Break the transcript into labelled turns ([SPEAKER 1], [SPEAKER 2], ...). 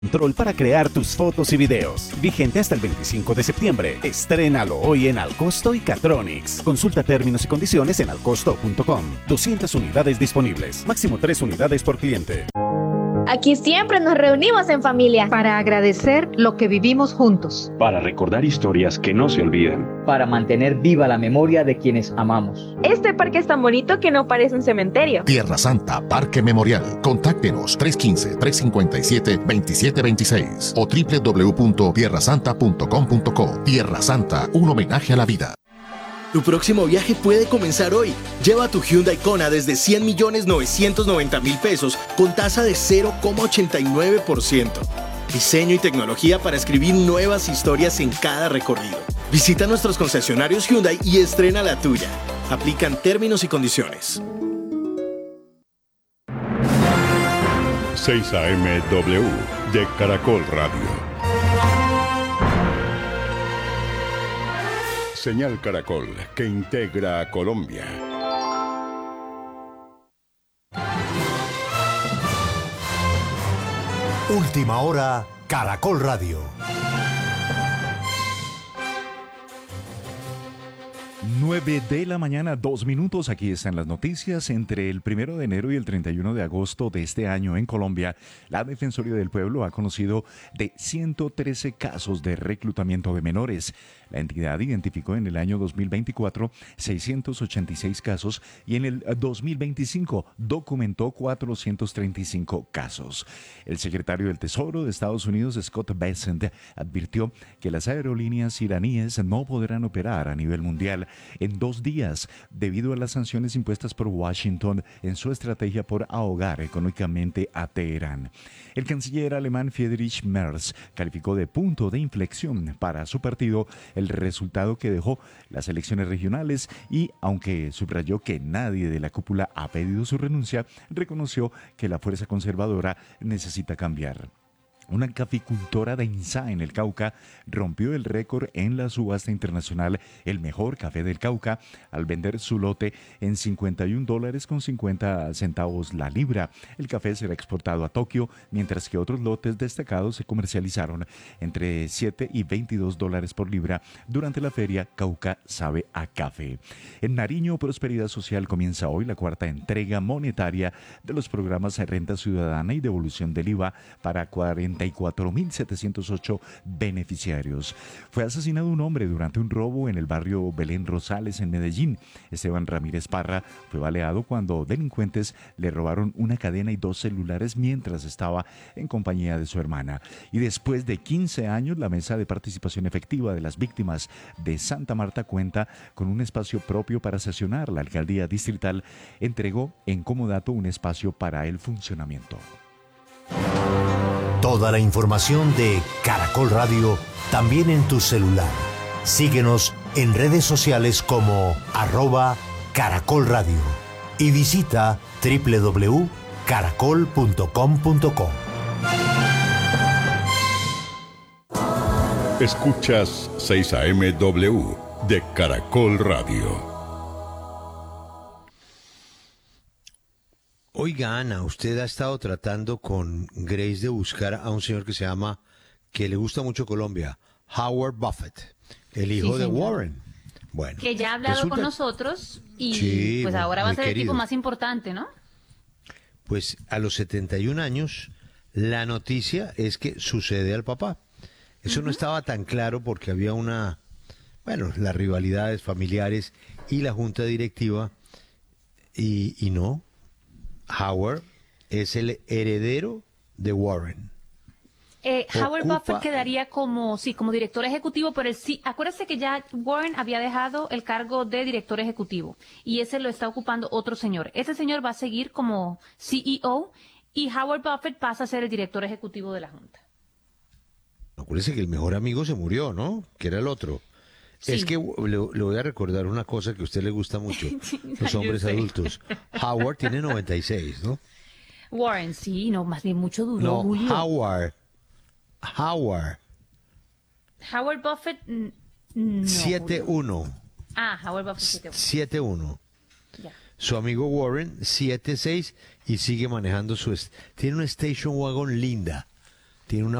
[SPEAKER 1] Control para crear tus fotos y videos. Vigente hasta el 25 de septiembre. Estrénalo hoy en Alcosto y Catronics. Consulta términos y condiciones en alcosto.com. 200 unidades disponibles. Máximo 3 unidades por cliente.
[SPEAKER 2] Aquí siempre nos reunimos en familia.
[SPEAKER 3] Para agradecer lo que vivimos juntos.
[SPEAKER 4] Para recordar historias que no se olvidan.
[SPEAKER 5] Para mantener viva la memoria de quienes amamos.
[SPEAKER 2] Este parque es tan bonito que no parece un cementerio.
[SPEAKER 6] Tierra Santa Parque Memorial. Contáctenos 315-357-2726 o www.tierrasanta.com.co. Tierra Santa, un homenaje a la vida.
[SPEAKER 7] Tu próximo viaje puede comenzar hoy. Lleva tu Hyundai Kona desde 100.990.000 pesos con tasa de 0,89%. Diseño y tecnología para escribir nuevas historias en cada recorrido. Visita nuestros concesionarios Hyundai y estrena la tuya. Aplican términos y condiciones.
[SPEAKER 8] 6 AM-W de Caracol Radio. Señal Caracol, que integra a Colombia.
[SPEAKER 9] Última hora, Caracol Radio.
[SPEAKER 10] 9 de la mañana, 2 minutos. Aquí están las noticias. Entre el 1 de enero y el 31 de agosto de este año en Colombia, la Defensoría del Pueblo ha conocido de 113 casos de reclutamiento de menores. La entidad identificó en el año 2024 686 casos y en el 2025 documentó 435 casos. El secretario del Tesoro de Estados Unidos, Scott Bessent, advirtió que las aerolíneas iraníes no podrán operar a nivel mundial en 2 días debido a las sanciones impuestas por Washington en su estrategia por ahogar económicamente a Teherán. El canciller alemán Friedrich Merz calificó de punto de inflexión para su partido el resultado que dejó las elecciones regionales y, aunque subrayó que nadie de la cúpula ha pedido su renuncia, reconoció que la fuerza conservadora necesita cambiar. Una caficultora de Insá en el Cauca rompió el récord en la subasta internacional El Mejor Café del Cauca al vender su lote en $52.50 la libra. El café será exportado a Tokio, mientras que otros lotes destacados se comercializaron entre $7 y $22 por libra durante la feria Cauca Sabe a Café. En Nariño, Prosperidad Social comienza hoy la 4ª entrega monetaria de los programas de Renta Ciudadana y Devolución del IVA para 44.708 beneficiarios. Fue asesinado un hombre durante un robo en el barrio Belén Rosales en Medellín. Esteban Ramírez Parra fue baleado cuando delincuentes le robaron una cadena y 2 celulares mientras estaba en compañía de su hermana. Y después de 15 años, la Mesa de Participación Efectiva de las Víctimas de Santa Marta cuenta con un espacio propio para sesionar. La alcaldía distrital entregó en comodato un espacio para el funcionamiento.
[SPEAKER 9] Toda la información de Caracol Radio también en tu celular. Síguenos en redes sociales como @Caracol Radio y visita www.caracol.com.co.
[SPEAKER 8] Escuchas 6 AM-W de Caracol Radio.
[SPEAKER 11] Oiga, Ana, usted ha estado tratando con Grace de buscar a un señor que se llama, que le gusta mucho Colombia, Howard Buffett, el hijo de Warren. Bueno,
[SPEAKER 12] que ya ha hablado con nosotros y
[SPEAKER 11] sí,
[SPEAKER 12] pues ahora va a ser
[SPEAKER 11] querido.
[SPEAKER 12] el tipo más importante, ¿no?
[SPEAKER 11] Pues a los 71 años, la noticia es que sucede al papá. Eso no estaba tan claro porque había las rivalidades familiares y la junta directiva, y no. Howard es el heredero de Warren.
[SPEAKER 12] Howard Buffett quedaría como director ejecutivo, pero acuérdese que ya Warren había dejado el cargo de director ejecutivo y ese lo está ocupando otro señor. Ese señor va a seguir como CEO y Howard Buffett pasa a ser el director ejecutivo de la junta.
[SPEAKER 11] Acuérdese que el mejor amigo se murió, ¿no? Que era el otro. Sí. Es que le voy a recordar una cosa que a usted le gusta mucho, los hombres adultos. Howard tiene 96, ¿no?
[SPEAKER 12] Warren, sí, no, más bien mucho duró,
[SPEAKER 11] no,
[SPEAKER 12] Julio.
[SPEAKER 11] Howard
[SPEAKER 12] Buffett, no.
[SPEAKER 11] 7-1.
[SPEAKER 12] Howard Buffett
[SPEAKER 11] 7-1.
[SPEAKER 12] Ya.
[SPEAKER 11] Su amigo Warren, 7-6, y sigue manejando tiene una station wagon linda. tiene una